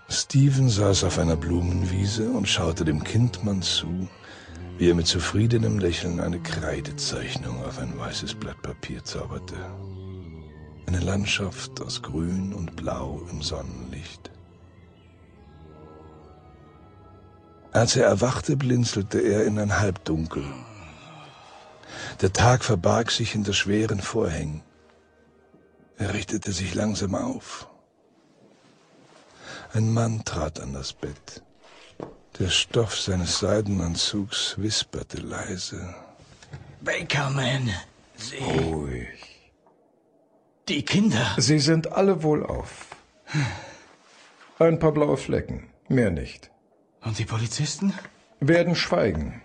Stephen saß auf einer Blumenwiese und schaute dem Kindmann zu, wie er mit zufriedenem Lächeln eine Kreidezeichnung auf ein weißes Blatt Papier zauberte. Eine Landschaft aus Grün und Blau im Sonnenlicht. Als er erwachte, blinzelte er in ein Halbdunkel. Der Tag verbarg sich hinter schweren Vorhängen. Er richtete sich langsam auf. Ein Mann trat an das Bett. Der Stoff seines Seidenanzugs wisperte leise. Bakerman, Sie... Ruhig. Die Kinder... Sie sind alle wohlauf. Ein paar blaue Flecken, mehr nicht. Und die Polizisten? Werden schweigen.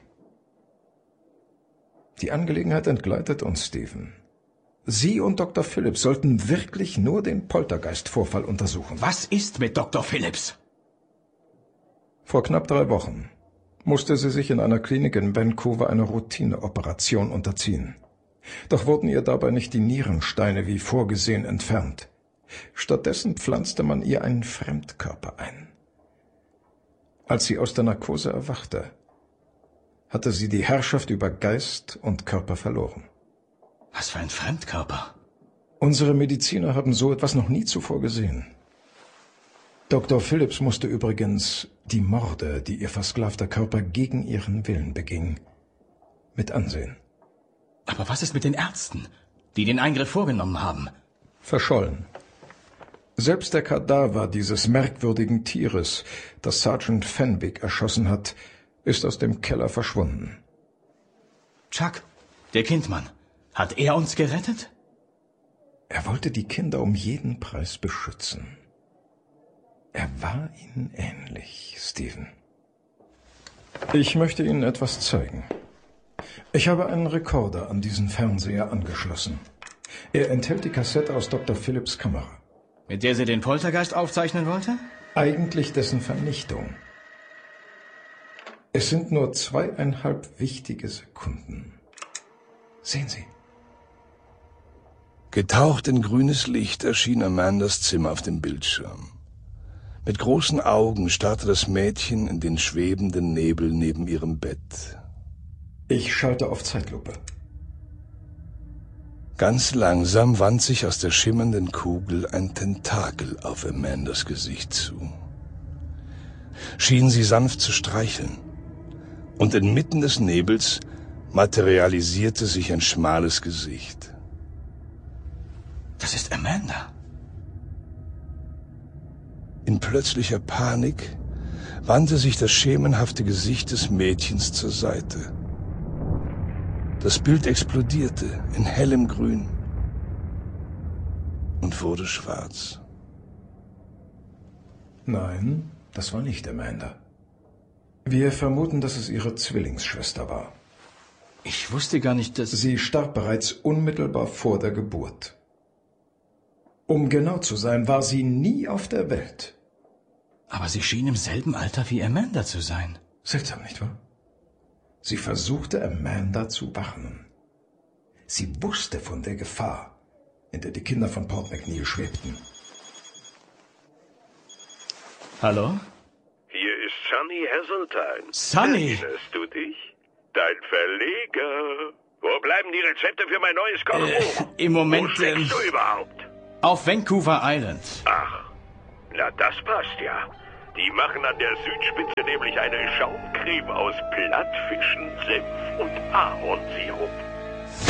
Die Angelegenheit entgleitet uns, Stephen. Sie und Dr. Phillips sollten wirklich nur den Poltergeist-Vorfall untersuchen. Was ist mit Dr. Phillips? Vor knapp 3 Wochen musste sie sich in einer Klinik in Vancouver einer Routineoperation unterziehen. Doch wurden ihr dabei nicht die Nierensteine wie vorgesehen entfernt. Stattdessen pflanzte man ihr einen Fremdkörper ein. Als sie aus der Narkose erwachte, hatte sie die Herrschaft über Geist und Körper verloren. Was für ein Fremdkörper? Unsere Mediziner haben so etwas noch nie zuvor gesehen. Dr. Phillips musste übrigens die Morde, die ihr versklavter Körper gegen ihren Willen beging, mit ansehen. Aber was ist mit den Ärzten, die den Eingriff vorgenommen haben? Verschollen. Selbst der Kadaver dieses merkwürdigen Tieres, das Sergeant Fenwick erschossen hat, ist aus dem Keller verschwunden. Chuck, der Kindmann, hat er uns gerettet? Er wollte die Kinder um jeden Preis beschützen. Er war ihnen ähnlich, Stephen. Ich möchte Ihnen etwas zeigen. Ich habe einen Rekorder an diesen Fernseher angeschlossen. Er enthält die Kassette aus Dr. Phillips' Kamera. Mit der sie den Poltergeist aufzeichnen wollte? Eigentlich dessen Vernichtung. Es sind nur 2,5 wichtige Sekunden. Sehen Sie. Getaucht in grünes Licht erschien Amandas Zimmer auf dem Bildschirm. Mit großen Augen starrte das Mädchen in den schwebenden Nebel neben ihrem Bett. Ich schalte auf Zeitlupe. Ganz langsam wand sich aus der schimmernden Kugel ein Tentakel auf Amandas Gesicht zu. Schien sie sanft zu streicheln. Und inmitten des Nebels materialisierte sich ein schmales Gesicht. Das ist Amanda. In plötzlicher Panik wandte sich das schemenhafte Gesicht des Mädchens zur Seite. Das Bild explodierte in hellem Grün und wurde schwarz. Nein, das war nicht Amanda. Wir vermuten, dass es ihre Zwillingsschwester war. Ich wusste gar nicht, dass... Sie starb bereits unmittelbar vor der Geburt. Um genau zu sein, war sie nie auf der Welt. Aber sie schien im selben Alter wie Amanda zu sein. Seltsam, nicht wahr? Sie versuchte, Amanda zu warnen. Sie wusste von der Gefahr, in der die Kinder von Port McNeil schwebten. Hallo? Hier ist Sonny Hazeltine. Sonny! Erinnerst du dich? Dein Verleger. Wo bleiben die Rezepte für mein neues Kochbuch? Im Moment... Wo steckst du überhaupt? Auf Vancouver Island. Ach, na das passt ja. Die machen an der Südspitze nämlich eine Schaumcreme aus Plattfischen, Senf und Ahornsirup.